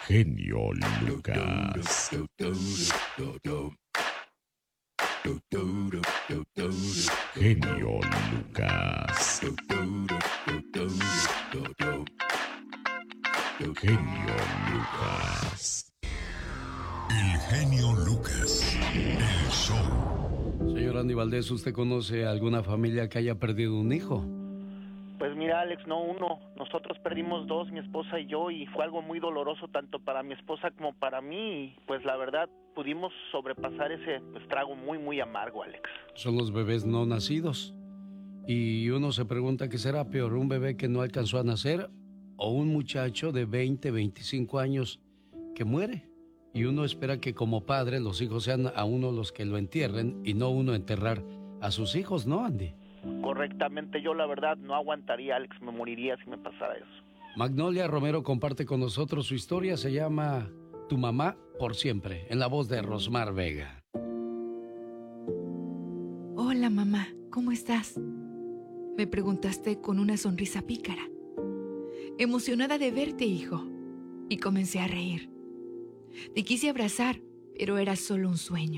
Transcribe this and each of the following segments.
Genio Lucas. Genio Lucas. Genio Lucas. El genio Lucas. El show. Señor Andy Valdés, ¿usted conoce alguna familia que haya perdido un hijo? Pues mira, Alex, no uno. Nosotros perdimos dos, mi esposa y yo, y fue algo muy doloroso tanto para mi esposa como para mí. Y pues la verdad, pudimos sobrepasar ese trago muy, muy amargo, Alex. Son los bebés no nacidos. Y uno se pregunta qué será peor, un bebé que no alcanzó a nacer o un muchacho de 20, 25 años que muere. Y uno espera que como padre los hijos sean a uno los que lo entierren y no uno enterrar a sus hijos, ¿no, Andy? Correctamente, yo la verdad no aguantaría, Alex, me moriría si me pasara eso. Magnolia Romero comparte con nosotros su historia, se llama Tu mamá por siempre, en la voz de Rosmar Vega. Hola mamá, ¿cómo estás? Me preguntaste con una sonrisa pícara. Emocionada de verte, hijo, y comencé a reír. Te quise abrazar, pero era solo un sueño.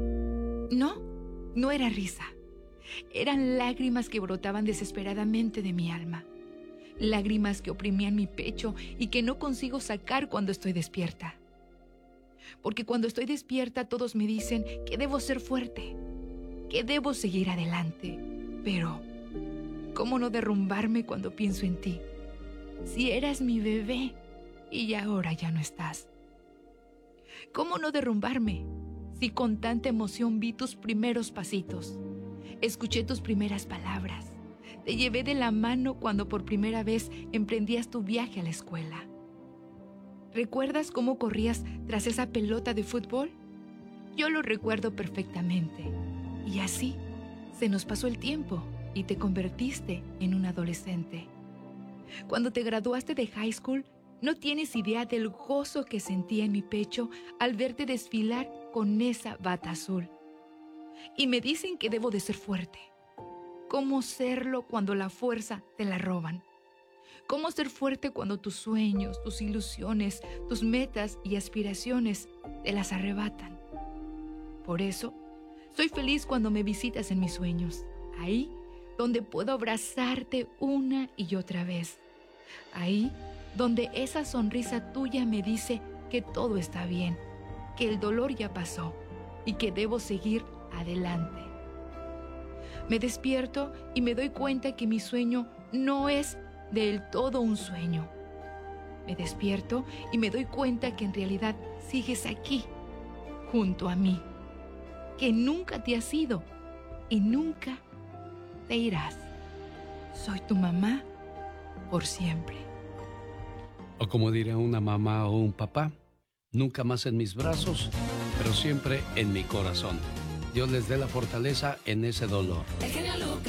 No era risa. Eran lágrimas que brotaban desesperadamente de mi alma. Lágrimas que oprimían mi pecho y que no consigo sacar cuando estoy despierta. Porque cuando estoy despierta todos me dicen que debo ser fuerte, que debo seguir adelante. Pero, ¿cómo no derrumbarme cuando pienso en ti? Si eras mi bebé y ahora ya no estás. ¿Cómo no derrumbarme si con tanta emoción vi tus primeros pasitos? Escuché tus primeras palabras. Te llevé de la mano cuando por primera vez emprendías tu viaje a la escuela. ¿Recuerdas cómo corrías tras esa pelota de fútbol? Yo lo recuerdo perfectamente. Y así se nos pasó el tiempo y te convertiste en un adolescente. Cuando te graduaste de high school, no tienes idea del gozo que sentía en mi pecho al verte desfilar con esa bata azul. Y me dicen que debo de ser fuerte. ¿Cómo serlo cuando la fuerza te la roban? ¿Cómo ser fuerte cuando tus sueños, tus ilusiones, tus metas y aspiraciones te las arrebatan? Por eso, soy feliz cuando me visitas en mis sueños. Ahí donde puedo abrazarte una y otra vez. Ahí donde esa sonrisa tuya me dice que todo está bien, que el dolor ya pasó y que debo seguir adelante. Me despierto y me doy cuenta que mi sueño no es del todo un sueño. Me despierto y me doy cuenta que en realidad sigues aquí, junto a mí, que nunca te has ido y nunca te irás. Soy tu mamá por siempre. O como diría una mamá o un papá, nunca más en mis brazos, pero siempre en mi corazón. Dios les dé la fortaleza en ese dolor. El genio Lucas.